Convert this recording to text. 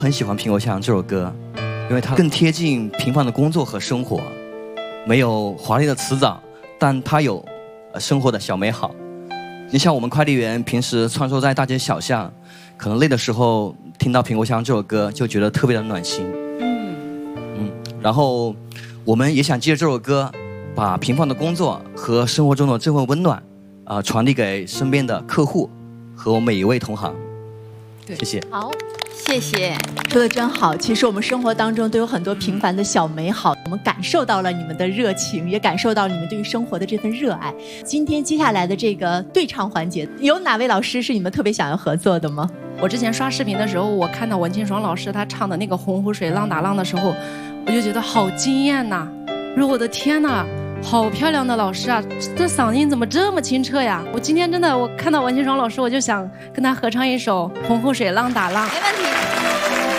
很喜欢《苹果香》这首歌，因为它更贴近平凡的工作和生活，没有华丽的辞藻，但它有生活的小美好。你像我们快递员平时穿梭在大街小巷，可能累的时候听到《苹果香》这首歌，就觉得特别的暖心。然后我们也想借这首歌，把平凡的工作和生活中的这份温暖，传递给身边的客户和我们每一位同行。对，谢谢。 好，谢谢， 说的真好。其实我们生活当中都有很多平凡的小美好，我们感受到了你们的热情，也感受到你们对于生活的这份热爱。今天接下来的这个对唱环节，有哪位老师是你们特别想要合作的吗？ 我之前刷视频的时候，我看到文清爽老师他唱的那个《洪湖水浪打浪》的时候，我就觉得好惊艳呐！我的天呐，好漂亮的老师啊！这嗓音怎么这么清澈呀？我今天真的，我看到文清爽老师，我就想跟他合唱一首《洪湖水浪打浪》。 没问题。